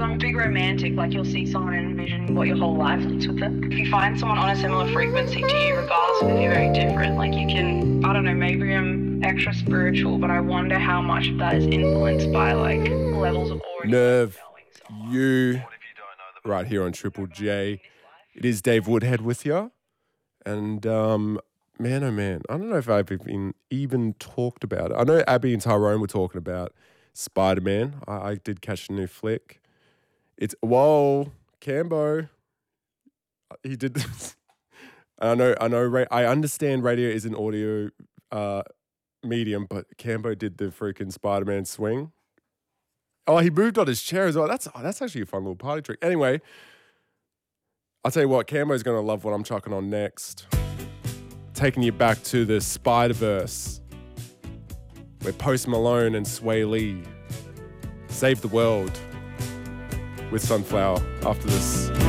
I'm a big romantic, like you'll see someone and envision what your whole life looks with them. If you find someone on a similar frequency to you, regardless of if you're very different, like you can, I don't know, maybe I'm extra spiritual, but I wonder how much of that is influenced by like levels of already Nerve, knowing someone. you, right here on Triple J. It is Dave Woodhead with you. And man, oh man, I don't know if I've even talked about it. I know Abby and Tyrone were talking about Spider-Man. I did catch a new flick. It's, whoa, Cambo. He did this. I know. I understand radio is an audio medium, but Cambo did the freaking Spider-Man swing. Oh, he moved on his chair as well. That's actually a fun little party trick. Anyway, I'll tell you what, Cambo's going to love what I'm chucking on next. Taking you back to the Spider-Verse, where Post Malone and Sway Lee save the world with Sunflower after this.